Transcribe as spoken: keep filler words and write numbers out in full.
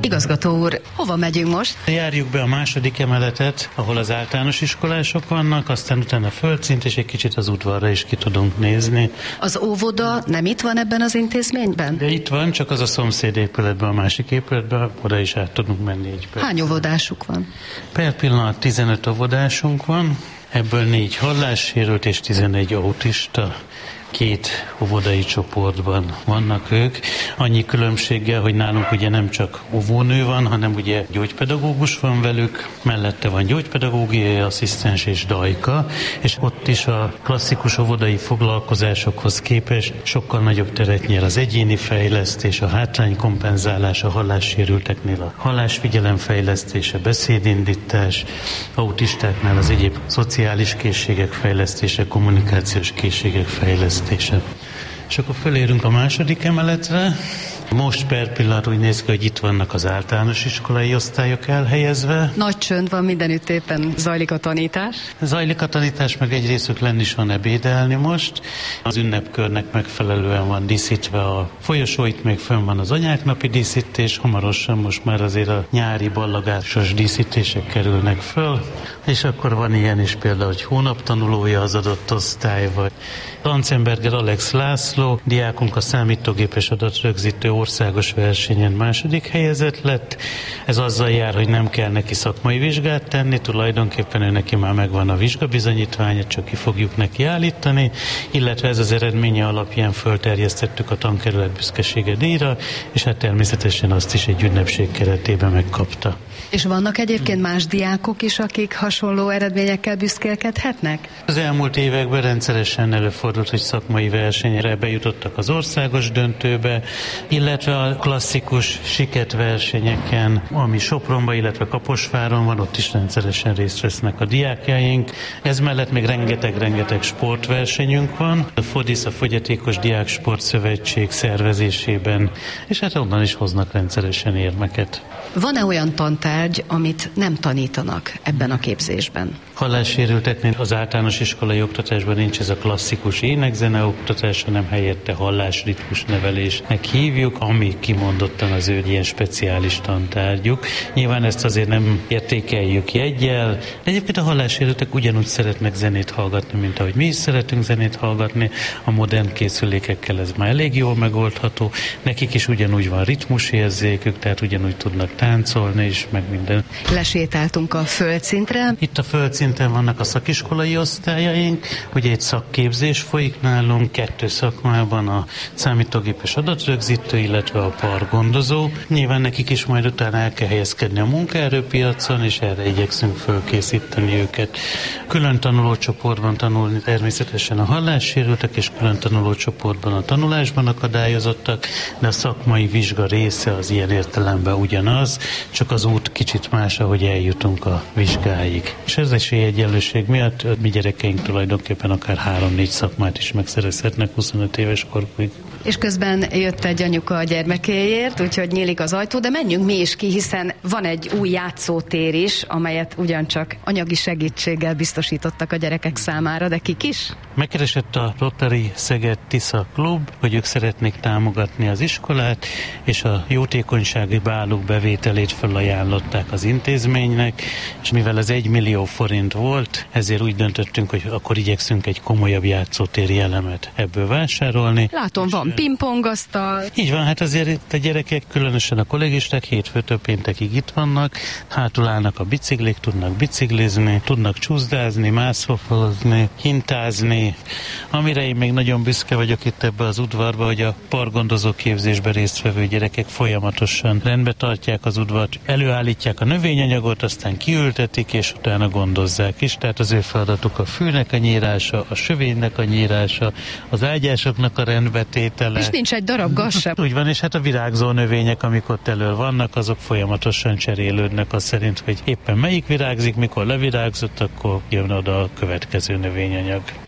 Igazgató úr, hova megyünk most? Járjuk be a második emeletet, ahol az általános iskolások vannak, aztán utána a földszint, és egy kicsit az udvarra is ki tudunk nézni. Az óvoda nem itt van ebben az intézményben? De itt van, csak az a szomszéd épületben, a másik épületben, oda is át tudunk menni egy perc. Hány óvodásuk van? Per pillanat tizenöt óvodásunk van, ebből négy hallássérült és tizenegy autista. Két óvodai csoportban vannak ők, annyi különbséggel, hogy nálunk ugye nem csak óvónő van, hanem ugye gyógypedagógus van velük, mellette van gyógypedagógiai asszisztens és dajka, és ott is a klasszikus óvodai foglalkozásokhoz képest sokkal nagyobb teret nyer az egyéni fejlesztés, a hátránykompenzálás a hallássérülteknél, a hallásfigyelem fejlesztése, beszédindítás, autistáknál az egyéb szociális készségek fejlesztése, kommunikációs készségek fejlesztése. És akkor fölérünk a második emeletre. Most per pillanat úgy néz ki, hogy itt vannak az általános iskolai osztályok elhelyezve. Nagy csönd van, mindenütt éppen zajlik a tanítás. Zajlik a tanítás, meg egy részük lenni is van ebédelni most. Az ünnepkörnek megfelelően van díszítve a folyosó, itt még fönn van az anyáknapi díszítés, hamarosan most már azért a nyári ballagásos díszítések kerülnek föl, és akkor van ilyen is például, hogy hónaptanulója az adott osztály, vagy Lanzenberger Alex László, diákunk a számítógépes adatrögzítő országos versenyen második helyezett lett. Ez azzal jár, hogy nem kell neki szakmai vizsgát tenni, tulajdonképpen ő neki már megvan a vizsgabizonyítványa, csak ki fogjuk neki állítani, illetve ez az eredménye alapján fölterjesztettük a tankerület büszkesége díjra, és hát természetesen azt is egy ünnepség keretében megkapta. És vannak egyébként más diákok is, akik hasonló eredményekkel büszkélkedhetnek? Az elmúlt években rendszeresen előfordult, hogy szakmai versenyre bejutottak az országos döntőbe, illetve a klasszikus siket versenyeken, ami Sopronban, illetve Kaposváron van, ott is rendszeresen részt vesznek a diákjaink. Ez mellett még rengeteg-rengeteg sportversenyünk van. A FODISZ, a Fogyatékos Diák Sportszövetség szervezésében, és hát onnan is hoznak rendszeresen érmeket. Van-e olyan tantárgy, amit nem tanítanak ebben a képzésben? Hallássérülteknél az általános iskolai oktatásban nincs ez a klasszikus énekzene oktatás, hanem helyette hallásritmus nevelésnek hívjuk, ami kimondottan az ő ilyen speciális tantárgyuk. Nyilván ezt azért nem értékeljük jeggyel, de egyébként a hallássérültek ugyanúgy szeretnek zenét hallgatni, mint ahogy mi is szeretünk zenét hallgatni. A modern készülékekkel ez már elég jól megoldható. Nekik is ugyanúgy van ritmusérzékük, tehát ugyanúgy tudnak táncolni is, meg minden. Lesétáltunk a földszintre. Itt a földszinten vannak a szakiskolai osztályaink, ugye egy szakképzés folyik nálunk, kettő szakmában a számítógépes adatrögzítő, illetve a pargondozó. Nyilván nekik is majd utána el kell helyezkedni a munkaerőpiacon, és erre igyekszünk fölkészíteni őket. Külön tanulócsoportban tanulni természetesen a hallássérültek, és külön tanulócsoportban a tanulásban akadályozottak, de a szakmai vizsga része az ilyen értelemben ugyanaz, csak az út kicsit más, ahogy eljutunk a vizsgáig. És ez esélyegyenlőség miatt a mi gyerekeink tulajdonképpen akár három-négy szakmát is megszerezhetnek huszonöt éves korukig. És közben jött egy anyuka a gyermekéért, úgyhogy nyílik az ajtó, de menjünk mi is ki, hiszen van egy új játszótér is, amelyet ugyancsak anyagi segítséggel biztosítottak a gyerekek számára, de kik is? Megkeresett a Rotary Szeged Tisza Klub, hogy ők szeretnék támogatni az iskolát, és a jótékonysági báluk bevételét felajánlották az intézménynek, és mivel ez egy millió forint volt, ezért úgy döntöttünk, hogy akkor igyekszünk egy komolyabb játszótéri elemet ebből vásárolni. Látom, van pingpongasztal. Így van, hát azért itt a gyerekek, különösen a kollégisták hétfőtől péntekig itt vannak, hátul állnak a biciklik, tudnak biciklizni, tudnak csúszdázni, mászlopolozni, hintázni. Amire én még nagyon büszke vagyok itt ebbe az udvarba, hogy a pargondozó képzésben résztvevő gyerekek folyamatosan rendbe tartják az udvart, előállítják a növényanyagot, aztán kiültetik, és utána gondozzák is. Tehát az ő feladatuk a fűnek a nyírása, a sövénynek a nyírása, az ágyásoknak a rendbetétele. És nincs egy darab gaz sem. Úgy van, és hát a virágzó növények, amik ott elől vannak, azok folyamatosan cserélődnek az szerint, hogy éppen melyik virágzik, mikor levirágzott, akkor jön oda a következő növényanyag.